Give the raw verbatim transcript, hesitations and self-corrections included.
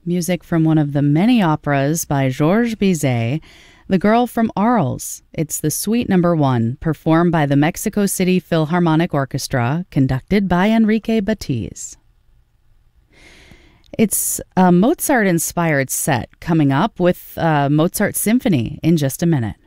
Music from one of the many operas by Georges Bizet, The Girl from Arles. It's the Suite Number One, performed by the Mexico City Philharmonic Orchestra, conducted by Enrique Batiz. It's a Mozart-inspired set coming up with a Mozart Symphony in just a minute.